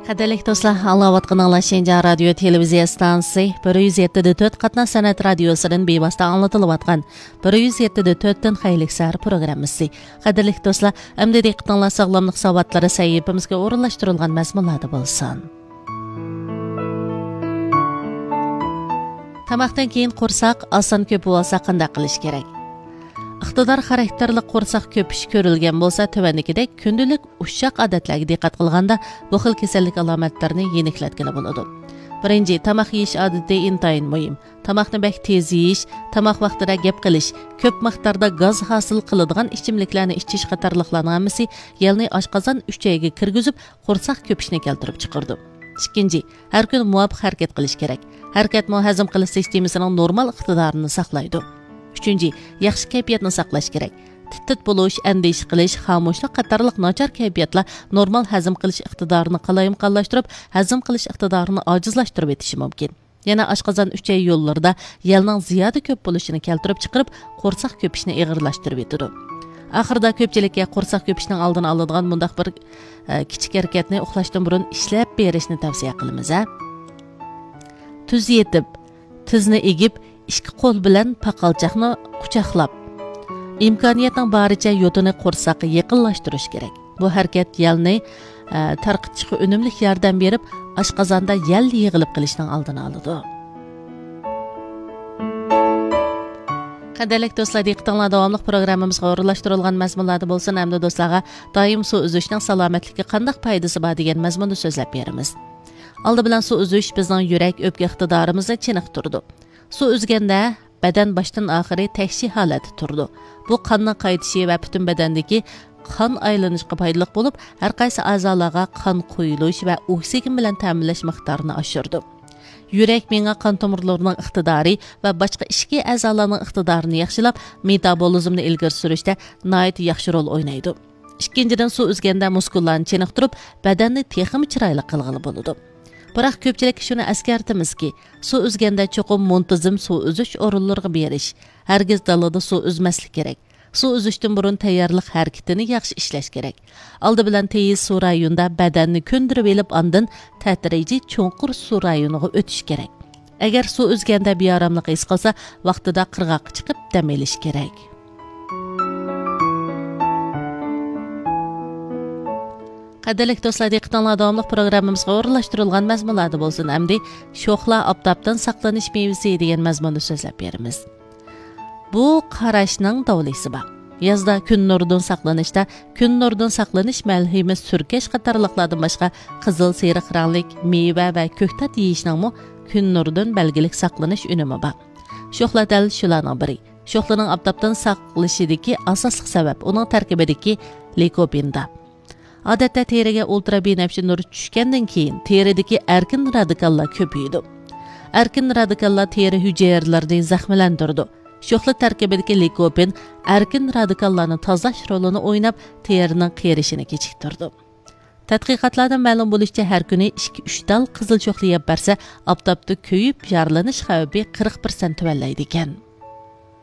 Qadirlik do'stlar, anglayotganingiz Şinjan radio televiziya stansiyasi 107.4 qatnash san'at radiosidan bevosita anglatilayotgan 107.4 Xayliksar programmasi. Qadirlik do'stlar, endi diqqatinglar sog'lomlik savotlari sahifamizga o'rinlashtirilgan mazmunlarda bo'lsin. Tamoqdan keyin qo'rsoq oson ko'p bo'lsa qanday qilish kerak? İqtidar xarakterli qo'rsoq ko'pish ko'rilgan bo'lsa, tövəndikidek kundalik ushshaq odatlarga diqqat qilganda bu xil kasallik alomatlarini yeniklatgani bo'ladi. Birinchi, tamoq yeyish odati intayin muhim. Tamoqni bak tez yeyish, tamoq vaqtida gap qilish, ko'p miqdorda gaz hosil qiladigan ichimliklarni ichish qatorliqlarning hammasi yalni oshqozon uchayga kirgizib, qo'rsoq ko'pishni keltirib chiqardi. Ikkinchi, har kun muvofiq harakat qilish kerak. Harakat hazm qilish sistemasining normal iqtidorini saqlaydi. Üçüncü, yaxshi kayfiyatni saqlash kerak. Tit bo'lish, andish qilish, xamoshlik qatorliq nachar kayfiyatlar normal hazm qilish iqtidorini qalayimqonlashtirib, hazm qilish iqtidorini ojizlashtirib etishi mumkin. Yana oshqozon uchay yo'llarida yalning ziyoda ko'p bo'lishini keltirib chiqarib, qo'rsoq ko'pishni ig'irlashtirib etadi. Oxirida ko'pchilikka qo'rsoq ko'pishning oldini oladigan bundaq bir kichik harakatni uxlashdan burun ishlab berishni tavsiya qilamiz. Tuz yetib, tuzni egib, ikki qo'l bilan paqalchoqni quchoqlab, imkoniyatning boricha yotini qo'rsoqqa yaqinlashtirish kerak. Bu harakat yalni tarqitishga unumli yordam berib, oshqozonda yal yig'ilib qilishning oldini oladi. Qadirlik do'stlar, diqqatinglar davomli programmamizga o'rinlashtirilgan mazmunlarda bo'lsin, hamda do'stlarga doim suv uzishning salomatlikka qanday foydasi bor degan mazmunda so'zlab beramiz. Oldi bilan suv uzish bizning yurak, o'pka iqtidorimizni chiniqtirdi. Suv uzganda badan boshdan oxiri tashshi holati turdi. Bu qonning qaytishi va butun badandagi qon aylanishga foydali bo'lib, har qaysi a'zolarga qon quyilish va oksigen bilan ta'minlash miqdorini oshirdi. Yurak menga qon tomirlarining iqtidori va boshqa ichki a'zolarning iqtidorini yaxshilab, metabolizmni ilgari surishda nihoyat yaxshi rol o'ynaydi. Ikkinchidan, suv uzganda muskullarni chiniqtirib, badanni texnik chiroyli qilg'ili bo'ladi. Biroq ko'pchilik shuni eskartamizki, suv uzganda cho'qim muntazam suv uzish o'rinlariga berish, hargiz dalada suv uzmaslik kerak. Suv uzishdan burun tayyorlik harakatini yaxshi ishlash kerak. Oldi bilan tez suv rayonida badanni ko'ndirib elib, ondan tadrijiy cho'nqur suv rayoniga o'tish kerak. Agar suv uzganda beoromlik his qilsa, vaqtida qirg'oqqa chiqib dam olish kerak. Qadirlik do'stlar, diqqatinglar davomli programmamizga o'rinlashtirilgan mazmunlarda bo'lsin. Hamda sho'xla oftobdan saqlanish mevasi degan mazmunda so'zlab beramiz. Bu qarashning davlisi bor. Yozda kun nuridan saqlanishda, kun nuridan saqlanish malhimi surkash qatorliqlardan boshqa qizil, seriq ranglik meva va ko'ktat yeyishning kun nuridan belgilik saqlanish unumi bor. Sho'xla dal shularning biri. Sho'xlaning oftobdan saqlashidagi asosli sabab uning tarkibidagi likopinda. Odatda teriga ultrabinafsha nur tushgandan keyin teridagi erkin radikallar ko'paydi. Erkin radikallar teri hujayralarini zaxmlantirdi. Sho'xla tarkibidagi likopin erkin radikallarni tozalash rolini o'ynab, terining qerishini kechiktirdi. Tadqiqotlardan ma'lum bo'lishicha, har kuni 2-3 dal qizil sho'xla yeb bersa, oftobda ko'yib, yorlanish xavfi 40% tuvallaydi ekan.